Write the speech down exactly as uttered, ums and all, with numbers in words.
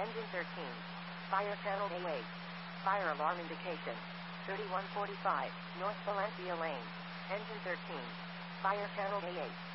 Engine thirteen. Fire channel A eight. Fire alarm indication. thirty-one forty-five, North Valencia Lane. Engine thirteen. Fire channel A eight.